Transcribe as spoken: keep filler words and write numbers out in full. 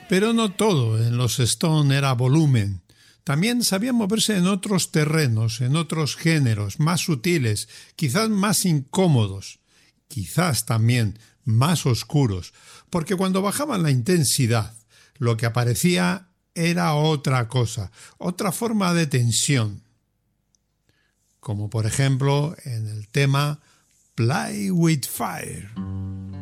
Pero no todo en los Stone era volumen. También sabían moverse en otros terrenos, en otros géneros, más sutiles, quizás más incómodos, quizás también más oscuros, porque cuando bajaban la intensidad, lo que aparecía era otra cosa, otra forma de tensión. Como por ejemplo en el tema Play with Fire.